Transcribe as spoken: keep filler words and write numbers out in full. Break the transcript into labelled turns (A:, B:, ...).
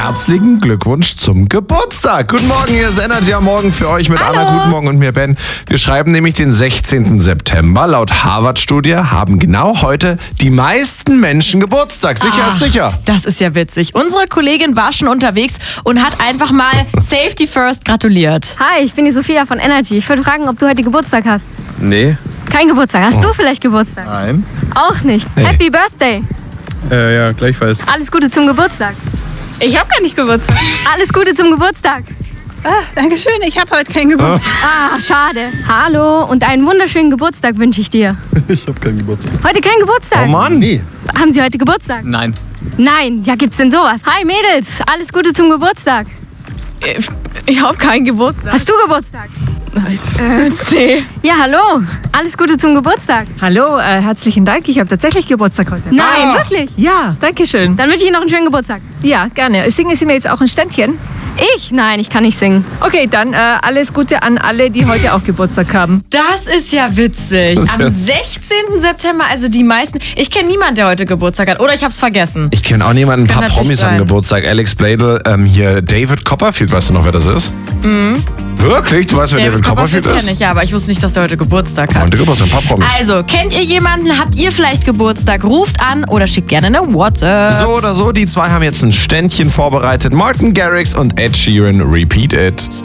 A: herzlichen Glückwunsch zum Geburtstag. Guten Morgen, hier ist Energy am Morgen für euch mit
B: Hallo.
A: Anna. Guten Morgen und mir, Ben. Wir schreiben nämlich den sechzehnten September. Laut Harvard-Studie haben genau heute die meisten Menschen Geburtstag. Sicher
B: Ach,
A: ist sicher.
B: Das ist ja witzig. Unsere Kollegin war schon unterwegs und hat einfach mal Safety First gratuliert.
C: Hi, ich bin die Sophia von Energy. Ich wollte fragen, ob du heute Geburtstag hast.
D: Nee.
C: Kein Geburtstag. Hast du vielleicht Geburtstag?
D: Nein.
C: Auch nicht.
A: Nee.
C: Happy Birthday.
D: Äh, ja, gleichfalls.
C: Alles Gute zum Geburtstag.
E: Ich habe gar nicht Geburtstag.
C: Alles Gute zum Geburtstag.
E: Ah, Dankeschön, ich habe heute keinen Geburtstag.
C: Ah, schade. Hallo und einen wunderschönen Geburtstag wünsche ich dir.
D: Ich habe keinen Geburtstag.
C: Heute kein Geburtstag?
A: Oh Mann.
D: Nee.
C: Haben Sie heute Geburtstag?
D: Nein.
C: Nein. Ja, gibt's denn sowas? Hi Mädels, alles Gute zum Geburtstag.
E: Ich, ich habe keinen Geburtstag.
C: Hast du Geburtstag?
E: Äh, nee.
C: Ja, hallo. Alles Gute zum Geburtstag.
F: Hallo, äh, herzlichen Dank. Ich habe tatsächlich Geburtstag heute.
C: Nein,
A: Ah.
C: wirklich?
F: Ja, danke schön.
C: Dann wünsche ich Ihnen noch einen schönen Geburtstag.
F: Ja, gerne. Singen Sie mir jetzt auch ein Ständchen?
C: Ich? Nein, ich kann nicht singen.
F: Okay, dann äh, alles Gute an alle, die heute auch Geburtstag haben.
B: Das ist ja witzig. Am sechzehnten September, also die meisten. Ich kenne niemanden, der heute Geburtstag hat. Oder ich habe es vergessen.
A: Ich kenne auch niemanden, ein
B: Kann
A: paar
B: natürlich
A: Promis am
B: sein.
A: Geburtstag. Alex Bladel, ähm, hier David Copperfield, weißt du noch, wer das ist? Mhm. Wirklich? Du weißt, wer David,
B: David
A: Copperfield,
B: Copperfield kenne
A: ist?
B: ich ja, aber ich wusste nicht, dass der heute Geburtstag hat.
A: Und der Geburtstag, ein paar Promis.
B: Also, kennt ihr jemanden? Habt ihr vielleicht Geburtstag? Ruft an oder schickt gerne eine WhatsApp.
A: So oder so, die zwei haben jetzt ein Ständchen vorbereitet. Martin Garrix und Ed Sheeran, Repeat It.